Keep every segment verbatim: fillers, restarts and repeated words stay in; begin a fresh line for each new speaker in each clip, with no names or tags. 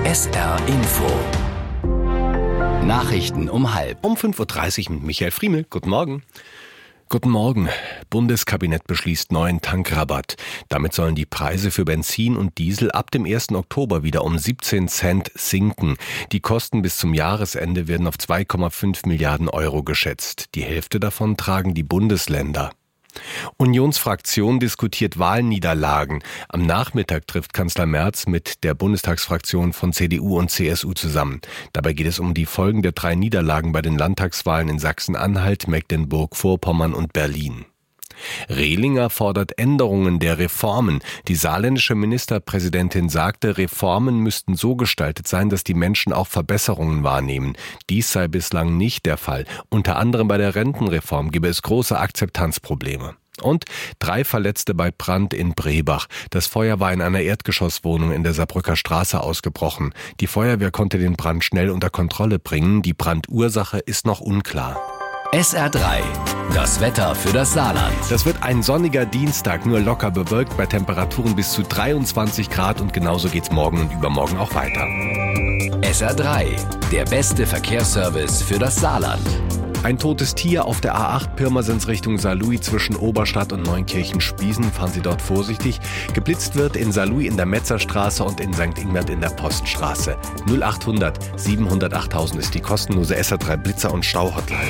S R Info. Nachrichten um halb.
Um fünf Uhr dreißig mit Michael Friemel. Guten Morgen. Guten Morgen. Bundeskabinett beschließt neuen Tankrabatt. Damit sollen die Preise für Benzin und Diesel ab dem ersten Oktober wieder um siebzehn Cent sinken. Die Kosten bis zum Jahresende werden auf zwei Komma fünf Milliarden Euro geschätzt. Die Hälfte davon tragen die Bundesländer. Unionsfraktion diskutiert Wahlniederlagen. Am Nachmittag trifft Kanzler Merz mit der Bundestagsfraktion von C D U und C S U zusammen. Dabei geht es um die Folgen der drei Niederlagen bei den Landtagswahlen in Sachsen-Anhalt, Mecklenburg-Vorpommern und Berlin. Rehlinger fordert Änderungen der Reformen. Die saarländische Ministerpräsidentin sagte, Reformen müssten so gestaltet sein, dass die Menschen auch Verbesserungen wahrnehmen. Dies sei bislang nicht der Fall. Unter anderem bei der Rentenreform gebe es große Akzeptanzprobleme. Und drei Verletzte bei Brand in Brebach. Das Feuer war in einer Erdgeschosswohnung in der Saarbrücker Straße ausgebrochen. Die Feuerwehr konnte den Brand schnell unter Kontrolle bringen. Die Brandursache ist noch unklar.
S R drei. Das Wetter für das Saarland.
Das wird ein sonniger Dienstag, nur locker bewölkt bei Temperaturen bis zu dreiundzwanzig Grad und genauso geht's morgen und übermorgen auch weiter.
S R drei. Der beste Verkehrsservice für das Saarland.
Ein totes Tier auf der A acht Pirmasens Richtung Saarlouis zwischen Oberstadt und Neunkirchen-Spießen. Fahren Sie dort vorsichtig. Geblitzt wird in Saarlouis in der Metzerstraße und in Sankt Ingbert in der Poststraße. null achthundert siebenhundertacht tausend ist die kostenlose S R drei Blitzer- und Stau-Hotline.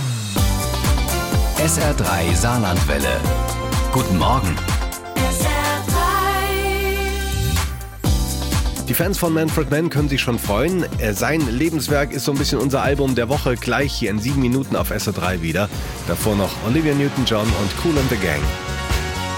S R drei Saarlandwelle. Guten Morgen.
S R drei.
Die Fans von Manfred Mann können sich schon freuen. Sein Lebenswerk ist so ein bisschen unser Album der Woche, gleich hier in sieben Minuten auf S R drei wieder. Davor noch Olivia Newton-John und Kool and the Gang.